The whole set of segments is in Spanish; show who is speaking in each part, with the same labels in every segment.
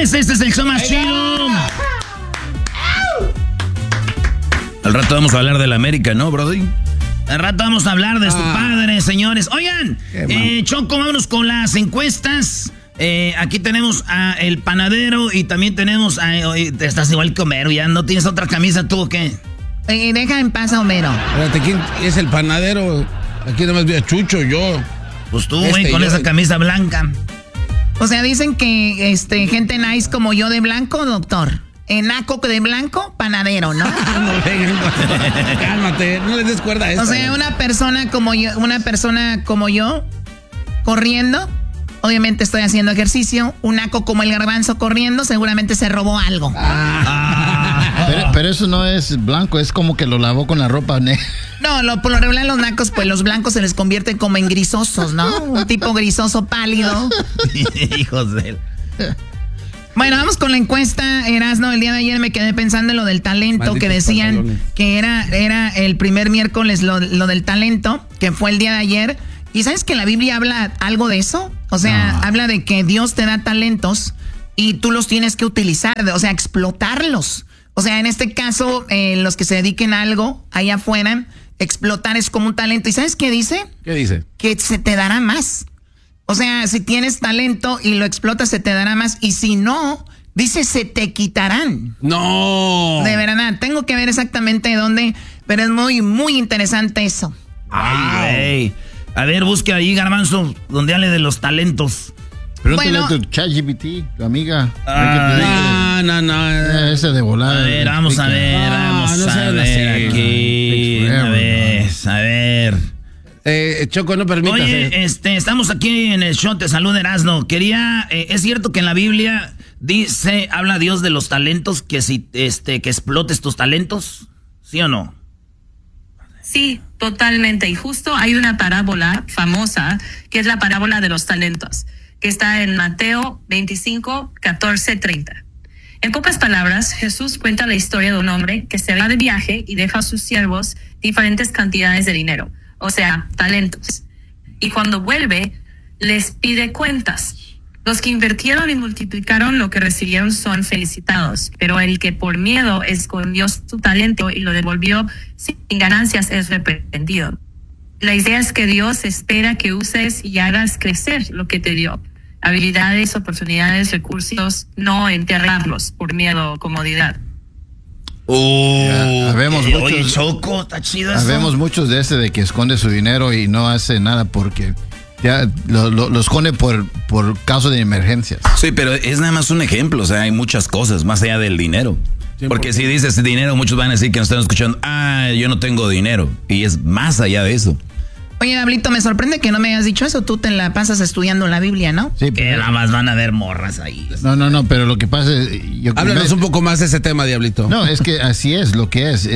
Speaker 1: señores, este es el show más chido. Al rato vamos a hablar de la América, ¿no, Brody? Al rato vamos a hablar de su padre, señores. Oigan, Choco, vámonos con las encuestas. Aquí tenemos a el panadero y también tenemos a... estás igual que Homero, ¿ya no tienes otra camisa tú o qué?
Speaker 2: Deja en paz a Homero.
Speaker 3: Espérate, ¿quién es el panadero? Aquí nomás vi a Chucho, yo.
Speaker 1: Pues tú, güey, con esa camisa blanca.
Speaker 2: O sea, dicen que gente nice como yo de blanco, doctor. Naco de blanco, panadero, ¿no?
Speaker 3: No, venga, cálmate, no les des cuerda a esto.
Speaker 2: O sea, una persona como yo, corriendo, obviamente estoy haciendo ejercicio. Un naco como el garbanzo corriendo, seguramente se robó algo.
Speaker 4: Pero eso no es blanco, es como que lo lavó con la ropa negra.
Speaker 2: No, por lo regular los nacos, pues los blancos se les convierten como en grisosos, ¿no? Un tipo grisoso pálido.
Speaker 1: Hijos de él.
Speaker 2: Bueno, vamos con la encuesta, Erasno. El día de ayer me quedé pensando en lo del talento. Malditos que decían pantalones. Que era el primer miércoles lo del talento, que fue el día de ayer. ¿Y sabes que la Biblia habla algo de eso? O sea, habla de que Dios te da talentos y tú los tienes que utilizar, o sea, explotarlos. O sea, en este caso, los que se dediquen a algo allá afuera, explotar es como un talento. ¿Y sabes qué dice?
Speaker 3: ¿Qué dice?
Speaker 2: Que se te dará más. O sea, si tienes talento y lo explotas, se te dará más. Y si no, dice, se te quitarán.
Speaker 3: No.
Speaker 2: De verdad, tengo que ver exactamente dónde, pero es muy, muy interesante eso.
Speaker 1: Ay, güey. A ver, busque ahí, Garbanzo, donde hable de los talentos.
Speaker 4: Pregúntale a tu ChatGPT, tu amiga.
Speaker 3: No.
Speaker 4: Ese de volar.
Speaker 1: A ver, vamos a ver aquí. A ver.
Speaker 3: Choco, no permitas.
Speaker 1: Oye, estamos aquí en el show, te saluda Erasno. Es cierto que en la Biblia habla Dios de los talentos, que si que explotes tus talentos, ¿sí o no?
Speaker 5: Sí, totalmente. Y justo hay una parábola famosa, que es la parábola de los talentos, que está en Mateo 25, 14, 30. En pocas palabras, Jesús cuenta la historia de un hombre que se va de viaje y deja a sus siervos diferentes cantidades de dinero, o sea, talentos. Y cuando vuelve, les pide cuentas. Los que invirtieron y multiplicaron lo que recibieron son felicitados, pero el que por miedo escondió su talento y lo devolvió sin ganancias es reprendido. La idea es que Dios espera que uses y hagas crecer lo que te dio. Habilidades, oportunidades, recursos, no enterrarlos por miedo o comodidad.
Speaker 4: Habemos muchos,
Speaker 1: oye, Choco, está chido eso.
Speaker 4: Habemos muchos de de que esconde su dinero y no hace nada porque ya lo esconde por caso de emergencias.
Speaker 1: Sí, pero es nada más un ejemplo, o sea, hay muchas cosas más allá del dinero. Porque si dices dinero, muchos van a decir que nos están escuchando, yo no tengo dinero, y es más allá de eso.
Speaker 2: Oye, Diablito, me sorprende que no me hayas dicho eso. Tú te la pasas estudiando la Biblia, ¿no?
Speaker 4: Sí,
Speaker 1: que nada más van a ver morras ahí.
Speaker 4: No, pero lo que pasa es...
Speaker 3: Háblanos un poco más de ese tema, Diablito.
Speaker 4: No, es que así es lo que es.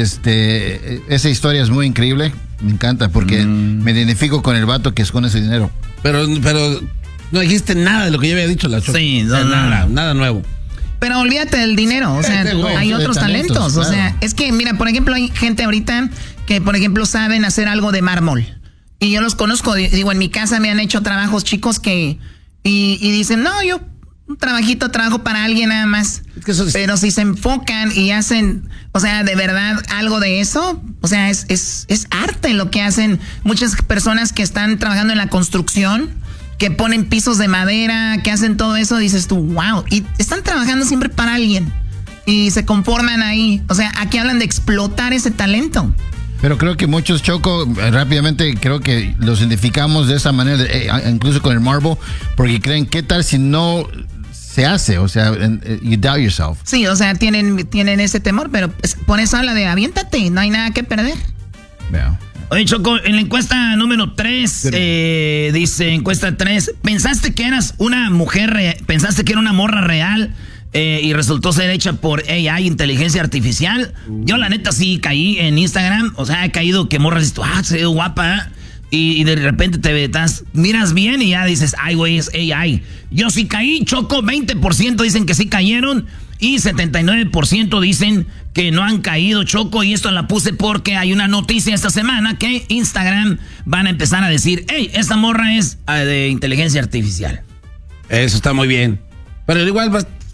Speaker 4: Esa historia es muy increíble. Me encanta porque me identifico con el vato que esconde su dinero.
Speaker 3: Pero no dijiste nada de lo que yo había dicho, la Choco.
Speaker 1: Sí,
Speaker 3: nada nuevo.
Speaker 2: Pero olvídate del dinero, o sea, hay otros talentos. Claro. O sea, es que, mira, por ejemplo, hay gente ahorita que, por ejemplo, saben hacer algo de mármol. Y yo los conozco, digo, en mi casa me han hecho trabajos chicos que... Y dicen, no, yo trabajo para alguien nada más. Es que pero si se enfocan y hacen, o sea, de verdad algo de eso, o sea, es arte lo que hacen muchas personas que están trabajando en la construcción, que ponen pisos de madera, que hacen todo eso, dices tú, wow, y están trabajando siempre para alguien y se conforman ahí. O sea, aquí hablan de explotar ese talento.
Speaker 4: Pero creo que muchos, Choco, rápidamente creo que los identificamos de esa manera, incluso con el marble, porque creen, ¿qué tal si no se hace? O sea, you doubt yourself.
Speaker 2: Sí, o sea, tienen ese temor, pero por eso habla de aviéntate, no hay nada que perder.
Speaker 4: Veo.
Speaker 1: Oye, Choco, en la encuesta número 3, dice, encuesta 3, ¿pensaste que eras una mujer, pensaste que era una morra real y resultó ser hecha por AI, inteligencia artificial? Yo la neta sí caí en Instagram, o sea, he caído que morras dices, se ve guapa, y de repente miras bien y ya dices, ay, güey, es AI. Yo sí caí, Choco, 20% dicen que sí cayeron y 79% dicen que no han caído, Choco, y esto la puse porque hay una noticia esta semana que Instagram van a empezar a decir, hey, esta morra es de inteligencia artificial.
Speaker 3: Eso está muy bien. Pero igual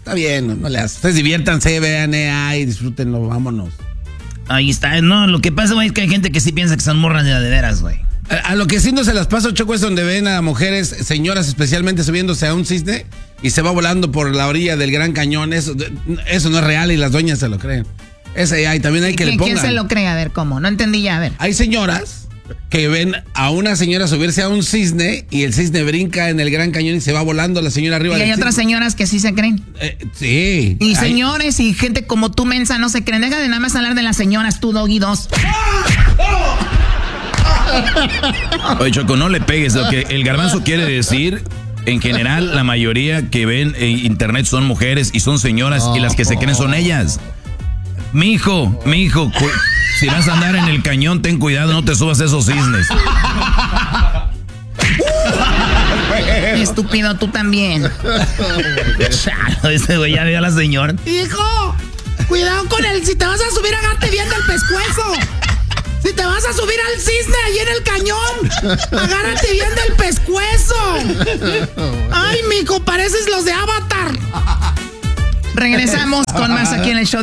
Speaker 3: Está bien, no le haces. Ustedes diviértanse, vean y disfrútenlo, vámonos.
Speaker 1: Ahí está. No, lo que pasa, güey, es que hay gente que sí piensa que son morras de veras, güey.
Speaker 3: A lo que sí no se las paso, Choco, es donde ven a mujeres, señoras especialmente, subiéndose a un cisne y se va volando por la orilla del Gran Cañón. Eso no es real y las dueñas se lo creen. Ese hay, también hay que le pongan.
Speaker 2: ¿Quién se lo cree? A ver, ¿cómo? No entendí ya, a ver.
Speaker 3: Hay señoras que ven a una señora subirse a un cisne y el cisne brinca en el Gran Cañón y se va volando la señora arriba.
Speaker 2: Y hay otras señoras que sí se creen.
Speaker 3: Sí.
Speaker 2: Y señores y gente como tú, mensa, no se creen. Deja de nada más hablar de las señoras, tú, Doggy 2.
Speaker 6: Oye, Choco, no le pegues. Lo que el Garbanzo quiere decir, en general, la mayoría que ven en internet son mujeres y son señoras y las que se creen son ellas. Mijo, si vas a andar en el cañón, ten cuidado, no te subas a esos cisnes.
Speaker 2: Estúpido, tú también.
Speaker 1: Ese güey ya vio a la señora.
Speaker 2: Hijo, cuidado con él. Si te vas a subir, agárrate bien del pescuezo. Si te vas a subir al cisne ahí en el cañón, agárrate bien del pescuezo. Ay, mijo, pareces los de Avatar. Regresamos con más aquí en el show.